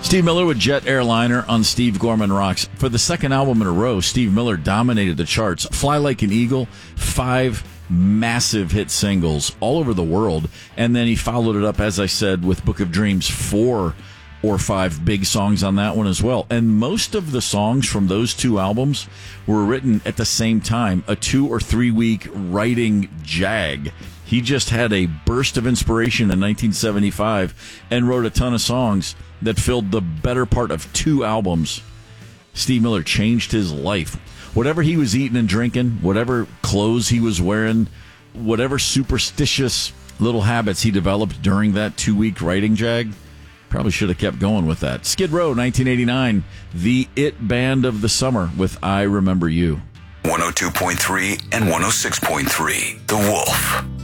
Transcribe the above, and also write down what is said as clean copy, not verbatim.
Steve Miller with Jet Airliner on Steve Gorman Rocks. For the second album in a row, Steve Miller dominated the charts. Fly Like an Eagle, 5 massive hit singles all over the world. And then he followed it up, as I said, with Book of Dreams, 4 or 5 big songs on that one as well. And most of the songs from those 2 albums were written at the same time, a 2 or 3 week writing jag. He just had a burst of inspiration in 1975 and wrote a ton of songs that filled the better part of 2 albums. Steve Miller changed his life. Whatever he was eating and drinking, whatever clothes he was wearing, whatever superstitious little habits he developed during that 2-week writing jag, probably should have kept going with that. Skid Row, 1989, the it band of the summer with I Remember You. 102.3 and 106.3, The Wolf.